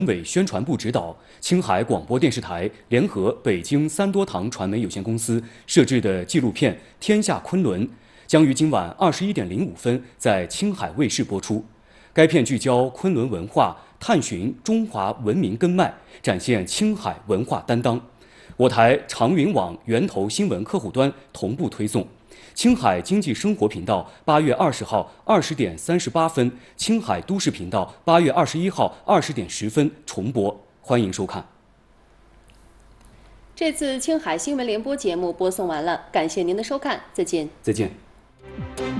委宣传部指导，青海广播电视台联合北京三多堂传媒有限公司摄制的纪录片《天下昆仑》将于今晚21:05在青海卫视播出。该片聚焦昆仑文化，探寻中华文明根脉，展现青海文化担当。我台长云网源头新闻客户端同步推送。青海经济生活频道8月20号20:38，青海都市频道8月21号20:10重播，欢迎收看。 这次青海新闻联播节目播送完了，感谢您的收看，再见。 再见。